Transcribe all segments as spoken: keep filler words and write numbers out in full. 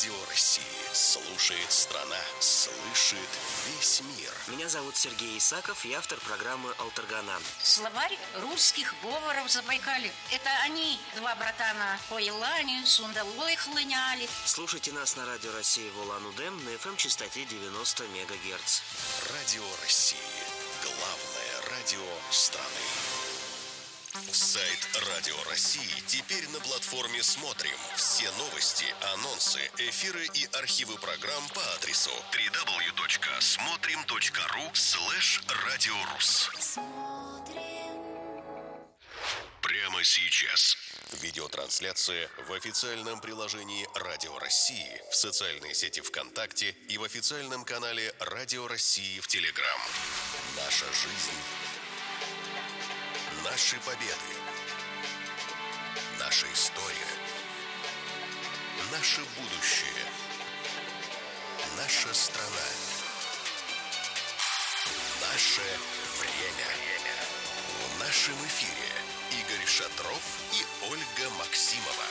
Радио России. Слушает страна, слышит весь мир. Меня зовут Сергей Исаков, я автор программы «Алтаргана». Словарь русских говоров Забайкалья. Это они, два братана по Елане, Сундалой хлыняли. Слушайте нас на Радио России в Улан-Удэ на эф эм-частоте девяносто мегагерц. Радио России. Главное радио страны. Сайт Радио России теперь на платформе «Смотрим». Все новости, анонсы, эфиры и архивы программ по адресу дабл ю дабл ю дабл ю точка смотрим точка ру слэш радиорус. Прямо сейчас. Видеотрансляция в официальном приложении Радио России, в социальной сети ВКонтакте и в официальном канале Радио России в Телеграм. Наша жизнь. Наши победы. Наша история. Наше будущее. Наша страна. Наше время. В нашем эфире Игорь Шатров и Ольга Максимова.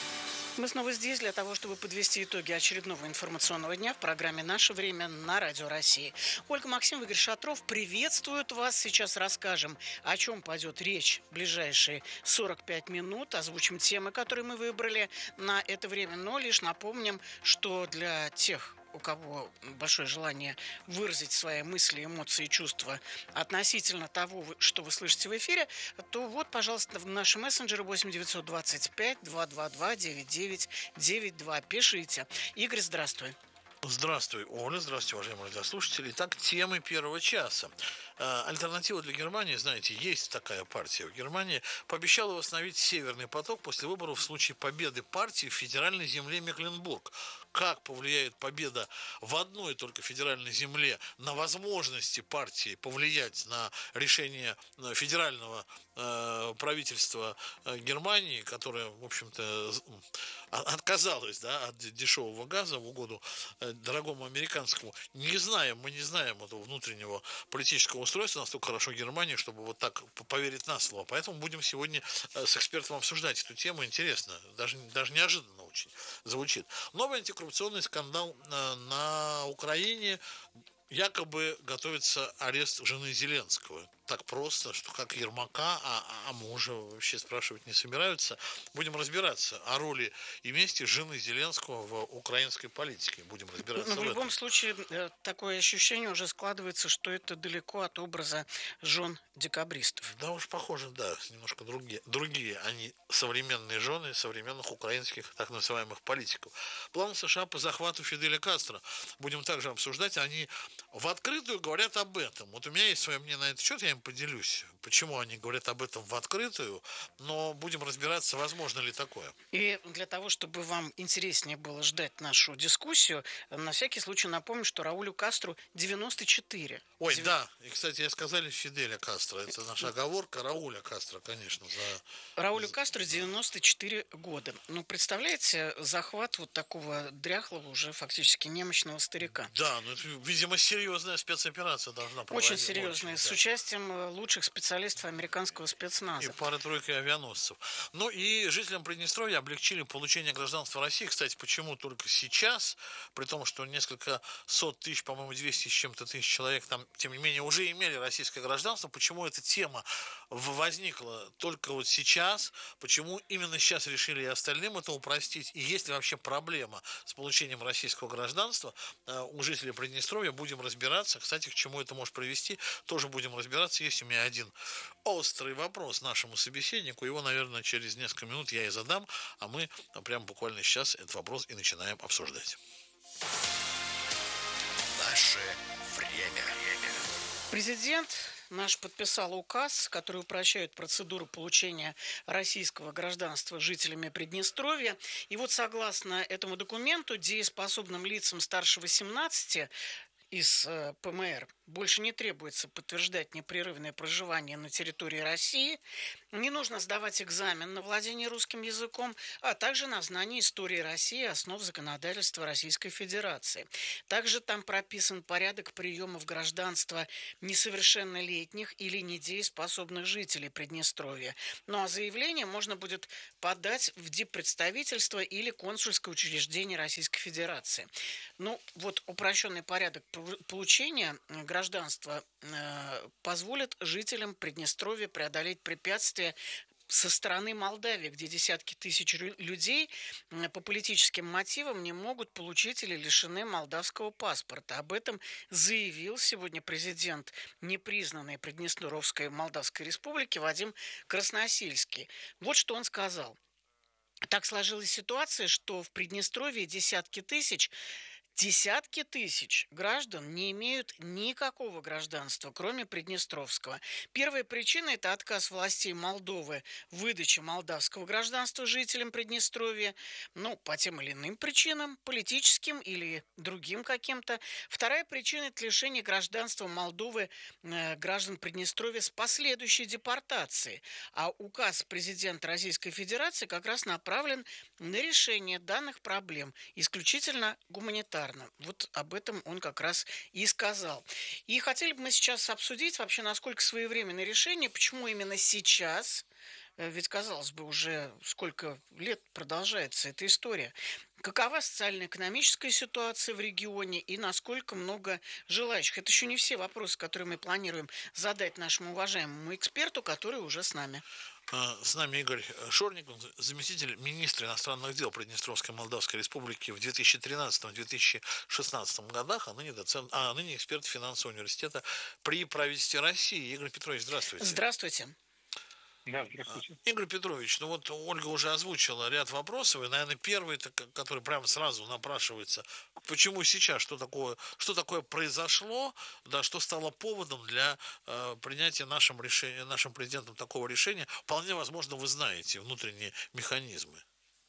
Мы снова здесь для того, чтобы подвести итоги очередного информационного дня в программе «Наше время» на Радио России. Ольга Максимова, Игорь Шатров приветствуют вас. Сейчас расскажем, о чем пойдет речь в ближайшие сорок пять минут. Озвучим темы, которые мы выбрали на это время. Но лишь напомним, что для тех, у кого большое желание выразить свои мысли, эмоции и чувства относительно того, что вы слышите в эфире, то вот, пожалуйста, в наши мессенджеры восемь девятьсот двадцать пять двести двадцать два девяносто девять девяносто два. Пишите. Игорь, здравствуй. Здравствуй, Оля, здравствуйте, уважаемые радиослушатели. Итак, темы первого часа. Альтернатива для Германии, знаете, есть такая партия в Германии, пообещала восстановить Северный поток после выборов в случае победы партии в федеральной земле Мекленбург. Как повлияет победа в одной только федеральной земле на возможности партии повлиять на решение федерального э, правительства Германии, которое, в общем-то, отказалось, да, от дешевого газа в угоду дорогому американскому. Не знаем, мы не знаем этого внутреннего политического устройства настолько хорошо Германии, чтобы вот так поверить на слово. Поэтому будем сегодня с экспертом обсуждать эту тему. Интересно, даже, даже неожиданно очень звучит. Новый антикоррупционный скандал на, на Украине. Якобы готовится арест жены Зеленского. Так просто, что как Ермака, а, а мужа вообще спрашивать не собираются. Будем разбираться о роли и месте жены Зеленского в украинской политике. Будем разбираться. Но в, в любом случае, такое ощущение уже складывается, что это далеко от образа жен декабристов. Да уж похоже, да, немножко другие. Другие, они современные жены современных украинских так называемых политиков. План США по захвату Фиделя Кастро будем также обсуждать. Они в открытую говорят об этом. Вот у меня есть свое мнение на этот счет, я им поделюсь, почему они говорят об этом в открытую, но будем разбираться, возможно ли такое. И для того, чтобы вам интереснее было ждать нашу дискуссию, на всякий случай напомню, что Раулю Кастру девяносто четыре. Ой, Дев... да, и, кстати, я сказали Фиделя Кастро, это наша оговорка, Рауля Кастро, конечно. За... Раулю Кастру девяносто четыре года. Ну, представляете, захват вот такого дряхлого, уже фактически немощного старика. Да, ну это, видимо, серьезная спецоперация должна проводиться. Очень серьезная, очень, с да. участием лучших специалистов американского спецназа. И пары-тройки авианосцев. Ну и жителям Приднестровья облегчили получение гражданства России. Кстати, почему только сейчас, при том, что несколько сот тысяч, по-моему, двести с чем-то тысяч человек там, тем не менее, уже имели российское гражданство, почему эта тема возникла только вот сейчас, почему именно сейчас решили и остальным это упростить, и есть ли вообще проблема с получением российского гражданства у жителей Приднестровья, будем разбираться. Кстати, к чему это может привести, тоже будем разбираться. Есть у меня один острый вопрос нашему собеседнику, его, наверное, через несколько минут я и задам, а мы прямо буквально сейчас этот вопрос и начинаем обсуждать. Наше время. Президент наш подписал указ, который упрощает процедуру получения российского гражданства жителями Приднестровья. И вот согласно этому документу, дееспособным лицам старше восемнадцати из ПМР больше не требуется подтверждать непрерывное проживание на территории России, не нужно сдавать экзамен на владение русским языком, а также на знание истории России и основ законодательства Российской Федерации. Также там прописан порядок приема в гражданство несовершеннолетних или недееспособных жителей Приднестровья. Ну а заявление можно будет подать в диппредставительство или консульское учреждение Российской Федерации. Ну, вот упрощенный порядок получения гражданства э, позволит жителям Приднестровья преодолеть препятствия со стороны Молдавии, где десятки тысяч людей по политическим мотивам не могут получить или лишены молдавского паспорта. Об этом заявил сегодня президент непризнанной Приднестровской Молдавской Республики Вадим Красносельский. Вот что он сказал. Так сложилась ситуация, что в Приднестровье десятки тысяч Десятки тысяч граждан не имеют никакого гражданства, кроме приднестровского. Первая причина – это отказ властей Молдовы в выдаче молдавского гражданства жителям Приднестровья, ну, по тем или иным причинам, политическим или другим каким-то. Вторая причина – это лишение гражданства Молдовы э, граждан Приднестровья с последующей депортацией. А указ президента Российской Федерации как раз направлен на решение данных проблем исключительно гуманитарно. Вот об этом он как раз и сказал. И хотели бы мы сейчас обсудить вообще, насколько своевременное решение, почему именно сейчас, ведь, казалось бы, уже сколько лет продолжается эта история. Какова социально-экономическая ситуация в регионе и насколько много желающих? Это еще не все вопросы, которые мы планируем задать нашему уважаемому эксперту, который уже с нами. С нами Игорь Шорник, заместитель министра иностранных дел Приднестровской Молдавской Республики в две тысячи тринадцатом - две тысячи шестнадцатом годах, а ныне, доцент, а ныне эксперт финансового университета при правительстве России. Игорь Петрович, здравствуйте. Здравствуйте. Да, здравствуйте. Игорь Петрович, ну вот Ольга уже озвучила ряд вопросов, и, наверное, первый, который прямо сразу напрашивается, почему сейчас, что такое, что такое произошло, да, что стало поводом для э, принятия нашим, решением, нашим президентом такого решения, вполне возможно, вы знаете внутренние механизмы.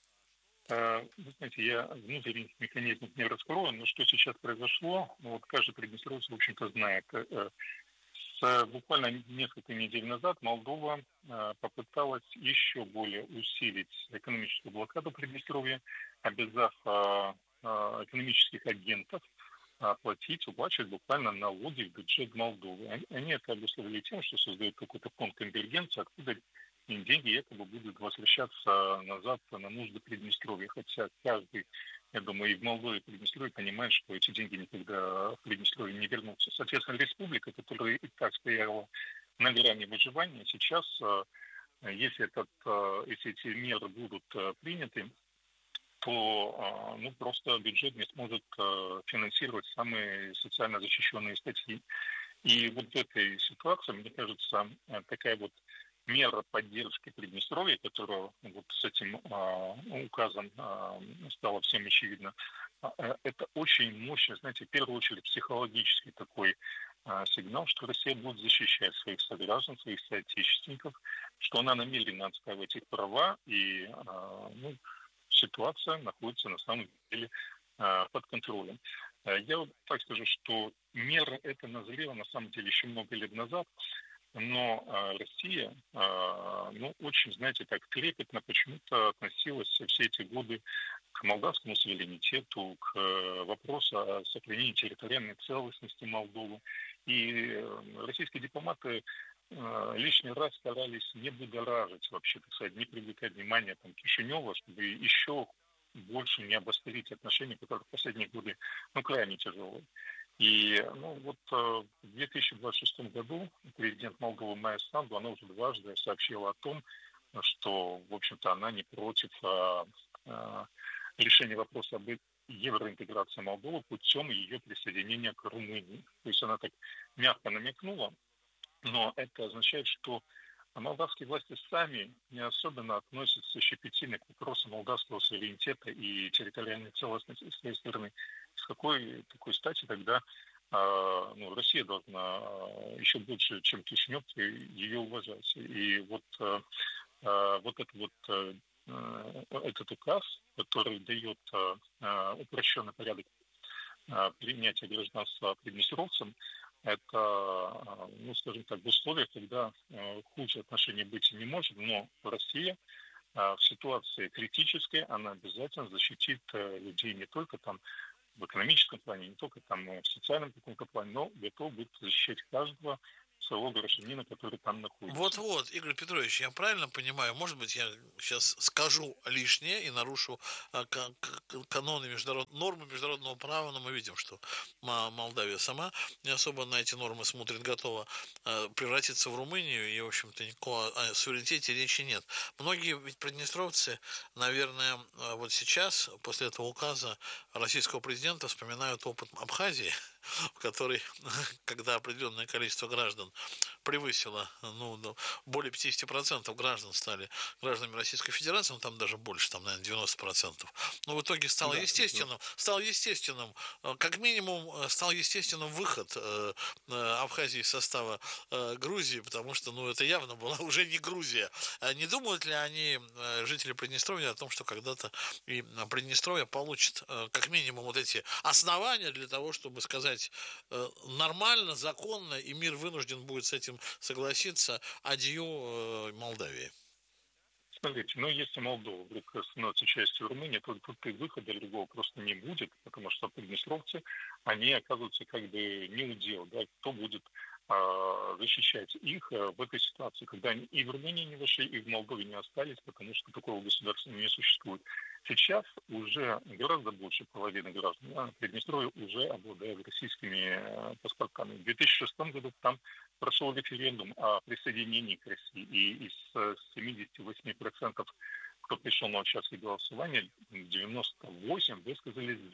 Вы знаете, я внутренних механизмов не раскрою, но что сейчас произошло, ну, вот каждый приднестровец, в общем-то, знает. С, буквально несколько недель назад Молдова э, попыталась еще более усилить экономическую блокаду Приднестровья, обязав э, э, экономических агентов э, платить, уплачивать буквально налоги в бюджет Молдовы. Они, они это обусловили тем, что создают какой-то фонд конвергенции, откуда деньги якобы будут возвращаться назад на нужды Приднестровья. Хотя каждый, я думаю, и в Молдове, и в Приднестровье понимает, что эти деньги никогда в Приднестровье не вернутся. Соответственно, республика, которая и так стояла на грани выживания, сейчас, если, этот, если эти меры будут приняты, то ну, просто бюджет не сможет финансировать самые социально защищенные статьи. И вот в этой ситуации, мне кажется, такая вот мера поддержки Приднестровья, которая вот с этим э, указом э, стало всем очевидно, э, это очень мощный, знаете, в первую очередь психологический такой э, сигнал, что Россия будет защищать своих сограждан, своих соотечественников, что она намерена отстаивать их права, и э, ну, ситуация находится на самом деле э, под контролем. Я вот так скажу, что мера эта назрела на самом деле еще много лет назад, но э, Россия, э, ну, очень, знаете, так трепетно почему-то относилась все эти годы к молдавскому суверенитету, к э, вопросу о сохранении территориальной целостности Молдовы. И э, российские дипломаты э, лишний раз старались не будоражить, вообще, так сказать, не привлекать внимания там, Кишинева, чтобы еще больше не обострить отношения, которые в последние годы, ну, крайне тяжелые. И ну, вот в две тысячи двадцать шестом году президент Молдовы Майя Санду, она уже дважды сообщила о том, что, в общем-то, она не против а, а, решения вопроса об евроинтеграции Молдовы путем ее присоединения к Румынии. То есть она так мягко намекнула, но это означает, что молдавские власти сами не особенно относятся щепетильно к вопросу молдавского суверенитета и территориальной целостности с своей стороны. С какой такой стати тогда э, ну, Россия должна э, еще больше, чем Кишинев, ее уважать. И вот, э, вот, это вот э, этот указ, который дает э, упрощенный порядок э, принятия гражданства приднестровцам, Это, ну, скажем так, в условиях, когда худшие отношения быть не может, но Россия в ситуации критической, она обязательно защитит людей не только там в экономическом плане, не только там в социальном каком-то плане, но готов будет защищать каждого своего гражданина, который там находится. Вот-вот, Игорь Петрович, я правильно понимаю, может быть, я сейчас скажу лишнее и нарушу а, к- к- каноны международного, нормы международного права, но мы видим, что Ма- Молдавия сама не особо на эти нормы смотрит, готова а, превратиться в Румынию, и, в общем-то, никакого о суверенитете речи нет. Многие ведь приднестровцы, наверное, а, вот сейчас, после этого указа российского президента, вспоминают опыт Абхазии, в которой, когда определенное количество граждан превысило, ну, ну, более пятьдесят процентов граждан стали гражданами Российской Федерации, ну, там даже больше, там, наверное, девяносто процентов. Но в итоге стало Да, естественным, стало естественным, э, как минимум, э, стал естественным выход э, э, Абхазии из состава э, Грузии, потому что, ну, это явно была уже не Грузия. А не думают ли они, э, жители Приднестровья, о том, что когда-то и э, Приднестровье получит э, как минимум вот эти основания для того, чтобы сказать э, нормально, законно, и мир вынужден будет с этим согласиться, адью э, Молдавии. смотрите, ну если Молдова вдруг становится частью Румынии, то тут и выхода другого просто не будет, потому что приднестровцы, они оказываются как бы не удел, да, кто будет а, защищать их а, в этой ситуации, когда они и в Румынии не вошли, и в Молдове не остались, потому что такого государства не существует. Сейчас уже гораздо больше половины граждан да, Приднестровья уже обладают российскими э, паспортами. В две тысячи шестом году там прошел референдум о присоединении к России, и из э, семидесяти восьми процентов, кто пришел на участки голосования, девяносто восемь высказались